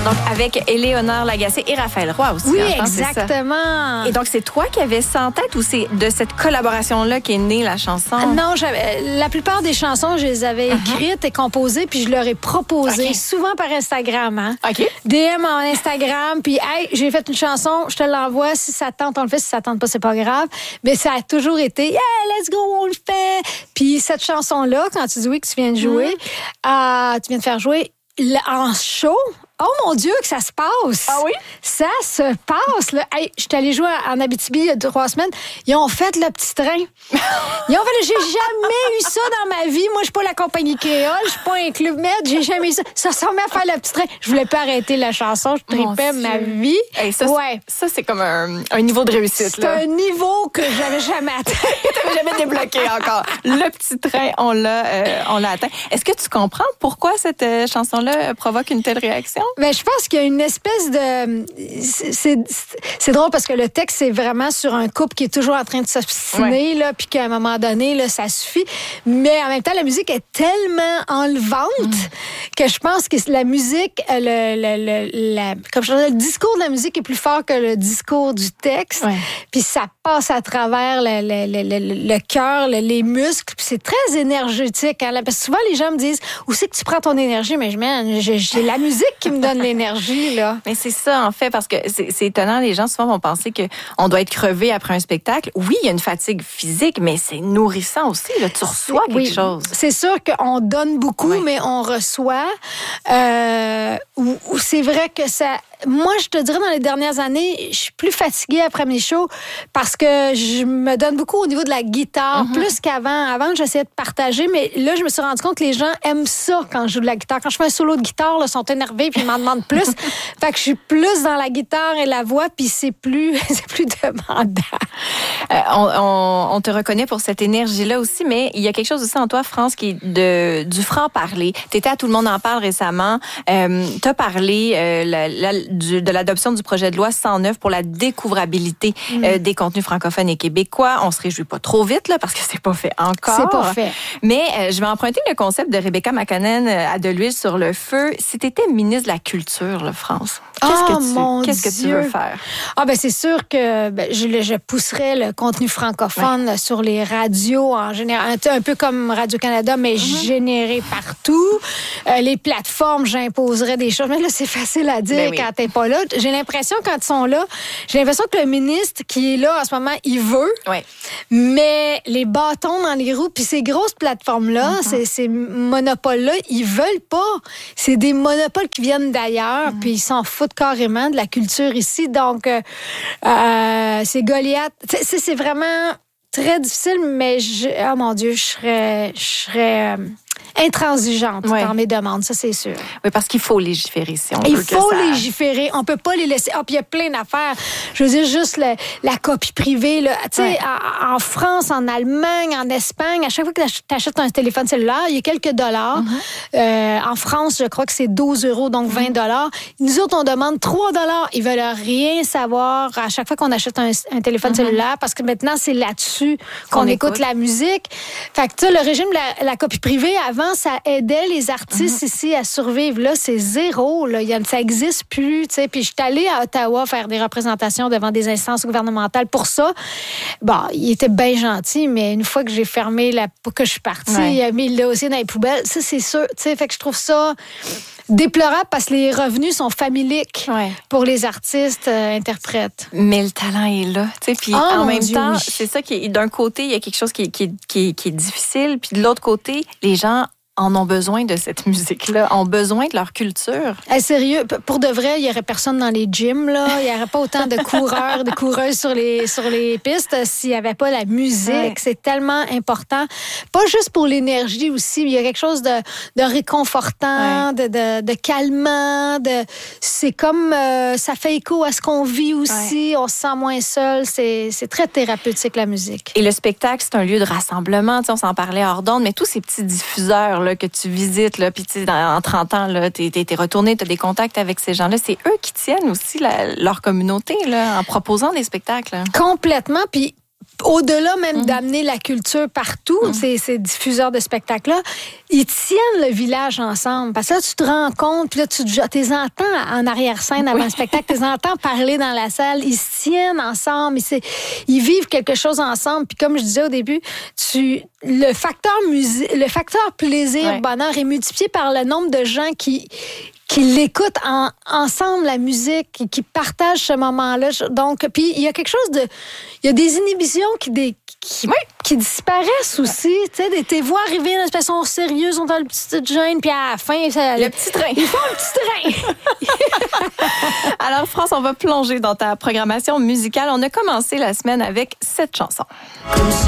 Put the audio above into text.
Donc, avec Éléonore Lagacé et Raphaël Roy aussi. Oui, hein, exactement. Et donc, c'est toi qui avais ça en tête ou c'est de cette collaboration-là qu'est née la chanson? Non, la plupart des chansons, je les avais écrites et composées, puis je leur ai proposées, souvent par Instagram. Hein? OK. DM en Instagram, puis hey, j'ai fait une chanson, je te l'envoie, si ça tente, on le fait, si ça tente pas, c'est pas grave. Mais ça a toujours été, yeah, let's go, on le fait. Puis cette chanson-là, quand tu dis oui que tu viens de jouer, tu viens de faire jouer en show. Oh mon Dieu, que ça se passe! Ah oui? Ça se passe, là. Hey, je suis allée jouer en Abitibi il y a 3 semaines. Ils ont fait le petit train. J'ai jamais eu ça dans ma vie. Moi, je suis pas la compagnie créole, je suis pas un club med, j'ai jamais eu ça. Ça ressemblait à faire le petit train. Je voulais pas arrêter la chanson, je tripais ma vie. Hey, ça, c'est comme un niveau de réussite. C'est un niveau que j'avais jamais atteint. T'avais jamais débloqué encore. Le petit train, on l'a atteint. Est-ce que tu comprends pourquoi cette chanson-là provoque une telle réaction? Mais je pense qu'il y a une espèce de... C'est drôle parce que le texte, c'est vraiment sur un couple qui est toujours en train de s'obstiner, là, puis qu'à un moment donné, là, ça suffit. Mais en même temps, la musique est tellement enlevante que je pense que la musique, comme je disais, le discours de la musique est plus fort que le discours du texte. Ouais. Puis ça passe à travers le cœur, les muscles. Puis c'est très énergétique. Hein, parce que souvent, les gens me disent, où c'est que tu prends ton énergie? Mais j'ai la musique qui me donne l'énergie, là. Mais c'est ça, en fait, parce que c'est étonnant. Les gens, souvent, vont penser qu'on doit être crevé après un spectacle. Oui, il y a une fatigue physique, mais c'est nourrissant aussi. Là. Tu reçois quelque chose. C'est sûr qu'on donne beaucoup, mais on reçoit. C'est vrai que ça... Moi, je te dirais, dans les dernières années, je suis plus fatiguée après mes shows parce que je me donne beaucoup au niveau de la guitare, plus qu'avant. Avant, j'essayais de partager, mais là, je me suis rendu compte que les gens aiment ça quand je joue de la guitare. Quand je fais un solo de guitare, là, ils sont énervés puis ils m'en demandent plus. Fait que je suis plus dans la guitare et la voix, puis c'est plus demandant. On te reconnaît pour cette énergie-là aussi, mais il y a quelque chose aussi en toi, France, qui est du franc-parler. Tu étais à Tout le monde en parle récemment. Tu as parlé de l'adoption du projet de loi 109 pour la découvrabilité des contenus francophones et québécois. On se réjouit pas trop vite, là, parce que c'est pas fait encore. C'est pas fait. Mais je vais emprunter le concept de Rebecca McConnell à De l'huile sur le feu. Si tu étais ministre de la Culture, là, France, qu'est-ce que tu veux faire? Ah, ben c'est sûr que je pousserais le contenu francophone sur les radios en général, un peu comme Radio-Canada, mais généré partout. Les plateformes, j'imposerais des choses. Mais là, c'est facile à dire quand t'es pas là. J'ai l'impression, quand ils sont là, j'ai l'impression que le ministre qui est là en ce moment, il veut, mais les bâtons dans les roues, puis ces grosses plateformes-là, ces monopoles-là, ils veulent pas. C'est des monopoles qui viennent d'ailleurs, puis ils s'en foutent carrément de la culture ici. Donc, c'est Goliath. C'est vraiment très difficile, mais oh mon Dieu, je serais intransigeante dans mes demandes, ça c'est sûr. Oui, parce qu'il faut légiférer si on veut. Il faut légiférer, on peut pas les laisser. Ah, puis il y a plein d'affaires. Je veux dire, juste la copie privée, là. Tu sais, en France, en Allemagne, en Espagne, à chaque fois que tu achètes un téléphone cellulaire, il y a quelques dollars. En France, je crois que c'est 12 €, donc 20 $. Nous autres, on demande 3 $. Ils veulent rien savoir à chaque fois qu'on achète un téléphone cellulaire, parce que maintenant, c'est là-dessus qu'on écoute la musique. Fait que, tu sais, le régime de la copie privée, avant, ça aidait les artistes ici à survivre. Là, c'est zéro. Là. Ça n'existe plus. T'sais. Puis je suis allée à Ottawa faire des représentations devant des instances gouvernementales pour ça. Bon, il était bien gentil, mais une fois que j'ai fermé que je suis partie, il a mis le dossier dans les poubelles. Ça, c'est sûr. T'sais. Fait que je trouve ça déplorable parce que les revenus sont familiques pour les artistes interprètes. Mais le talent est là. Puis en même temps, c'est ça qui est, d'un côté, il y a quelque chose qui est difficile. Puis de l'autre côté, les gens en ont besoin de cette musique-là, ont besoin de leur culture. Sérieux, pour de vrai, il n'y aurait personne dans les gyms, là. Il n'y aurait pas autant de coureurs, de coureuses sur les pistes s'il n'y avait pas la musique. C'est tellement important. Pas juste pour l'énergie aussi. Il y a quelque chose de réconfortant, de calmant. C'est comme... ça fait écho à ce qu'on vit aussi. On se sent moins seul. C'est très thérapeutique, la musique. Et le spectacle, c'est un lieu de rassemblement. On s'en parlait hors d'onde, mais tous ces petits diffuseurs là, que tu visites, là, puis en 30 ans, t'es retourné, t'as des contacts avec ces gens-là. C'est eux qui tiennent aussi leur communauté là, en proposant des spectacles. Complètement. Puis au-delà même d'amener la culture partout, ces diffuseurs de spectacles-là, ils tiennent le village ensemble. Parce que là, tu te rends compte, puis là, tu les entends en arrière-scène avant le spectacle, tu les entends parler dans la salle, ils se tiennent ensemble, ils vivent quelque chose ensemble. Puis comme je disais au début, le facteur plaisir, bonheur est multiplié par le nombre de gens qui l'écoutent ensemble, la musique, qui partagent ce moment-là. Donc, puis il y a quelque chose il y a des inhibitions qui disparaissent aussi. Tu sais, tes voix arriver, elles sont sérieuses, ont le petit gêne, puis à la fin, le petit train. Ils font le petit train. Alors, France, on va plonger dans ta programmation musicale. On a commencé la semaine avec cette chanson.